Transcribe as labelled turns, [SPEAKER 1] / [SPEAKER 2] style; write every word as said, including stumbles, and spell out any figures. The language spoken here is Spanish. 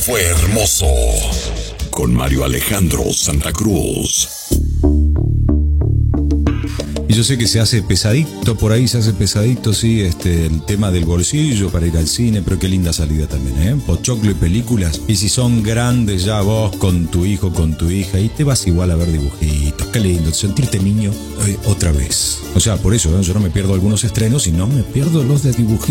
[SPEAKER 1] fue hermoso. Con Mario Alejandro Santa Cruz.
[SPEAKER 2] Y yo sé que se hace pesadito, por ahí se hace pesadito, sí, este, el tema del bolsillo para ir al cine, pero qué linda salida también, ¿eh? Pochoclo y películas. Y si son grandes ya vos con tu hijo, con tu hija, y te vas igual a ver dibujitos, qué lindo, sentirte niño eh, otra vez. O sea, por eso, ¿eh? Yo no me pierdo algunos estrenos y no me pierdo los de dibujitos.